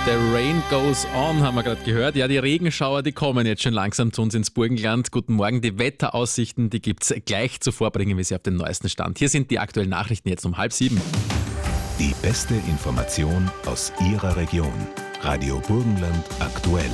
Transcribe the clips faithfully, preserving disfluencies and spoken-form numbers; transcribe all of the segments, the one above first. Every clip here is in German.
The Rain Goes On haben wir gerade gehört. Ja, die Regenschauer, die kommen jetzt schon langsam zu uns ins Burgenland. Guten Morgen, die Wetteraussichten, die gibt es gleich zuvor, bringen wir Sie auf den neuesten Stand. Hier sind die aktuellen Nachrichten jetzt um halb sieben. Die beste Information aus Ihrer Region. Radio Burgenland aktuell.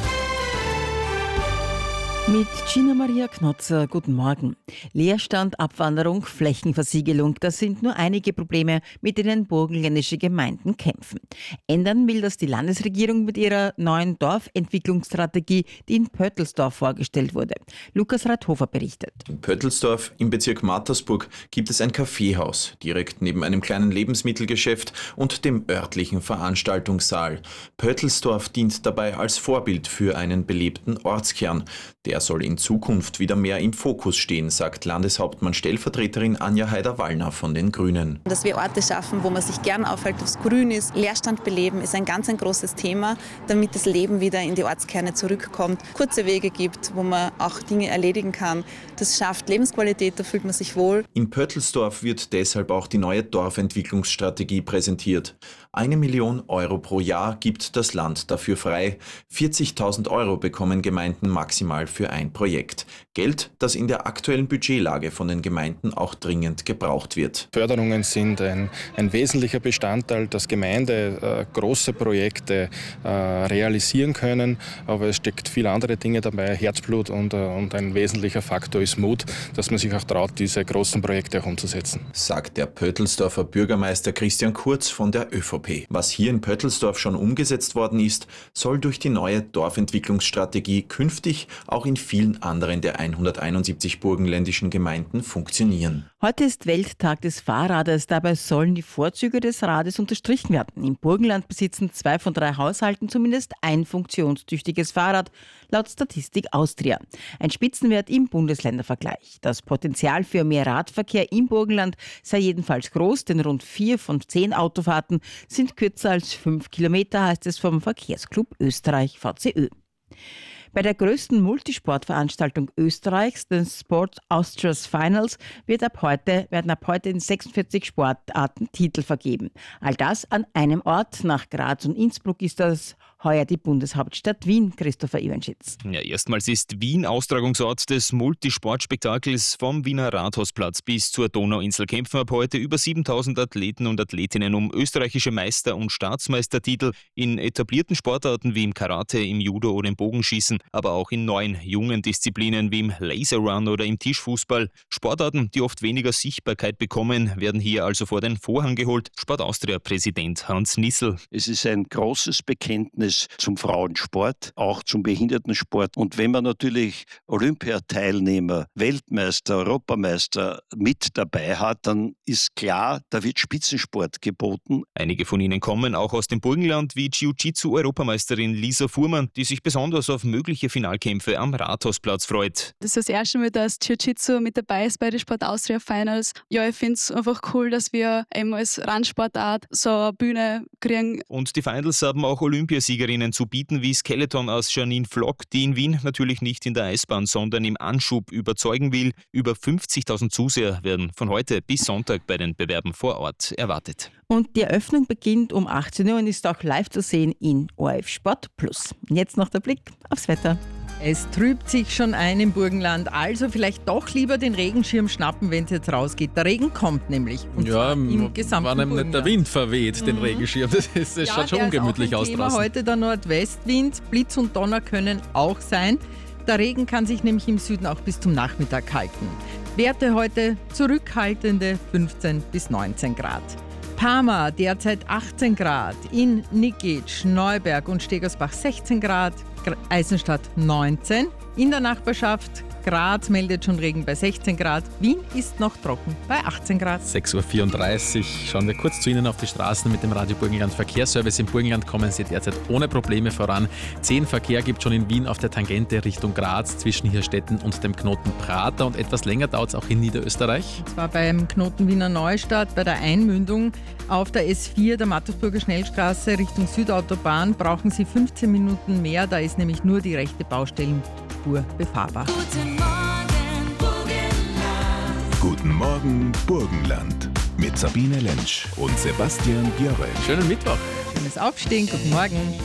Mit Gina Maria Knotzer, guten Morgen. Leerstand, Abwanderung, Flächenversiegelung, das sind nur einige Probleme, mit denen burgenländische Gemeinden kämpfen. Ändern will das die Landesregierung mit ihrer neuen Dorfentwicklungsstrategie, die in Pöttelsdorf vorgestellt wurde. Lukas Rathofer berichtet. In Pöttelsdorf im Bezirk Mattersburg gibt es ein Kaffeehaus, direkt neben einem kleinen Lebensmittelgeschäft und dem örtlichen Veranstaltungssaal. Pöttelsdorf dient dabei als Vorbild für einen belebten Ortskern. Der soll in Zukunft wieder mehr im Fokus stehen, sagt Landeshauptmann-Stellvertreterin Anja Haider-Wallner von den Grünen. Dass wir Orte schaffen, wo man sich gern aufhält, wo es grün ist. Leerstand beleben ist ein ganz ein großes Thema, damit das Leben wieder in die Ortskerne zurückkommt. Kurze Wege gibt, wo man auch Dinge erledigen kann. Das schafft Lebensqualität, da fühlt man sich wohl. In Pöttelsdorf wird deshalb auch die neue Dorfentwicklungsstrategie präsentiert. Eine Million Euro pro Jahr gibt das Land dafür frei. vierzigtausend Euro bekommen Gemeinden maximal für ein Projekt. Geld, das in der aktuellen Budgetlage von den Gemeinden auch dringend gebraucht wird. Förderungen sind ein, ein wesentlicher Bestandteil, dass Gemeinden äh, große Projekte äh, realisieren können. Aber es steckt viele andere Dinge dabei, Herzblut und, äh, und ein wesentlicher Faktor ist Mut, dass man sich auch traut, diese großen Projekte auch umzusetzen. Sagt der Pöttelsdorfer Bürgermeister Christian Kurz von der ÖVP. Was hier in Pöttelsdorf schon umgesetzt worden ist, soll durch die neue Dorfentwicklungsstrategie künftig auch in vielen anderen der hunderteinundsiebzig burgenländischen Gemeinden funktionieren. Heute ist Welttag des Fahrrades. Dabei sollen die Vorzüge des Rades unterstrichen werden. Im Burgenland besitzen zwei von drei Haushalten zumindest ein funktionstüchtiges Fahrrad, laut Statistik Austria. Ein Spitzenwert im Bundesländervergleich. Das Potenzial für mehr Radverkehr im Burgenland sei jedenfalls groß, denn rund vier von zehn Autofahrten sind kürzer als fünf Kilometer, heißt es vom Verkehrsclub Österreich V C Ö. Bei der größten Multisportveranstaltung Österreichs, den Sport Austria's Finals, wird ab heute, werden ab heute in sechsundvierzig Sportarten Titel vergeben. All das an einem Ort. Nach Graz und Innsbruck ist das heuer die Bundeshauptstadt Wien, Christopher Iwanschitz. Ja, erstmals ist Wien Austragungsort des Multisportspektakels vom Wiener Rathausplatz bis zur Donauinsel. Kämpfen ab heute über siebentausend Athleten und Athletinnen um österreichische Meister- und Staatsmeistertitel in etablierten Sportarten wie im Karate, im Judo oder im Bogenschießen, aber auch in neuen, jungen Disziplinen wie im Laserrun oder im Tischfußball. Sportarten, die oft weniger Sichtbarkeit bekommen, werden hier also vor den Vorhang geholt. Sport Austria-Präsident Hans Nissl. Es ist ein großes Bekenntnis zum Frauensport, auch zum Behindertensport. Und wenn man natürlich Olympiateilnehmer, Weltmeister, Europameister mit dabei hat, dann ist klar, da wird Spitzensport geboten. Einige von ihnen kommen auch aus dem Burgenland, wie Jiu-Jitsu-Europameisterin Lisa Fuhrmann, die sich besonders auf mögliche Finalkämpfe am Rathausplatz freut. Das ist das erste Mal, dass Jiu-Jitsu mit dabei ist bei den Sport Austria Finals. Ja, ich finde es einfach cool, dass wir eben als Randsportart so eine Bühne kriegen. Und die Finals haben auch Olympiasiegerinnen zu bieten, wie Skeleton aus Janine Flock, die in Wien natürlich nicht in der Eisbahn, sondern im Anschub überzeugen will. Über fünfzigtausend Zuseher werden von heute bis Sonntag bei den Bewerben vor Ort erwartet. Und die Eröffnung beginnt um achtzehn Uhr und ist auch live zu sehen in O R F Sport Plus. Jetzt noch der Blick aufs Wetter. Es trübt sich schon ein im Burgenland, also vielleicht doch lieber den Regenschirm schnappen, wenn es jetzt rausgeht. Der Regen kommt nämlich. Und ja, im gesamten war nämlich nicht der Wind verweht, mhm. den Regenschirm. Das, ist, das ja, schaut schon ungemütlich aus draußen. Heute der Nordwestwind, Blitz und Donner können auch sein. Der Regen kann sich nämlich im Süden auch bis zum Nachmittag halten. Werte heute zurückhaltende fünfzehn bis neunzehn Grad. Parma derzeit achtzehn Grad, in Nikic, Neuberg und Stegersbach sechzehn Grad, Eisenstadt neunzehn, in der Nachbarschaft Graz meldet schon Regen bei sechzehn Grad. Wien ist noch trocken bei achtzehn Grad. sechs Uhr vierunddreißig. Schauen wir kurz zu Ihnen auf die Straßen mit dem Radio Burgenland Verkehrsservice. Im Burgenland kommen Sie derzeit ohne Probleme voran. Zehn Verkehr gibt schon in Wien auf der Tangente Richtung Graz zwischen Hirstetten und dem Knoten Prater. Und etwas länger dauert es auch in Niederösterreich. Und zwar beim Knoten Wiener Neustadt, bei der Einmündung auf der S vier, der Mattersburger Schnellstraße Richtung Südautobahn, brauchen Sie fünfzehn Minuten mehr. Da ist nämlich nur die rechte Baustellenspur befahrbar. Guten Morgen, Burgenland. Guten Morgen, Burgenland. Mit Sabine Lentsch und Sebastian Björre. Schönen Mittwoch. Schönes Aufstehen. Guten Morgen.